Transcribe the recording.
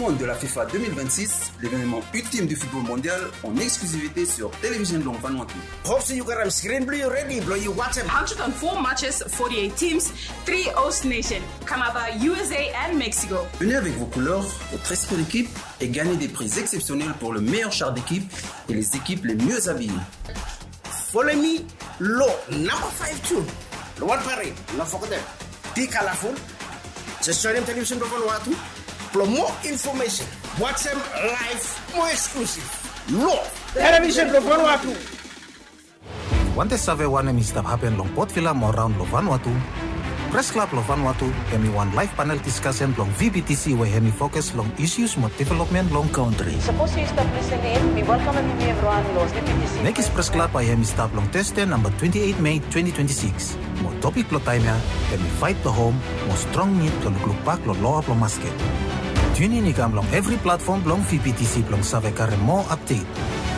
Monde de la FIFA 2026, l'événement ultime du football mondial, en exclusivité sur Télévision Long Vanuatu. Hopsi you got screen blue ready, blow you watch 104 matches, 48 teams, 3 host nations, Canada, USA and Mexico. Venez avec vos couleurs, votre esprit d'équipe et gagnez des prix exceptionnels pour le meilleur char d'équipe et les équipes les mieux habillées. Follow me, low, number 52. The one parade, not forget. Be colorful. Just join them television for Vanuatu. For more information, watch them live, more exclusive. Low, television for Vanuatu. Want to save one mistap happen long Port Vila more around Lo Vanuatu? Press Club Lo Vanuatu hemi one live panel discussion long VBTC where hemi focus long issues more development long country. Suppose you stop listening, we welcome everyone lo VBTC. Next Press Club by hemi stop long test number 28 May 2026. More topic lo time ya, hemi fight the home, more strong need lo look back lo law up lo basket. Tune in ikam long every platform long VBTC long save kare more update.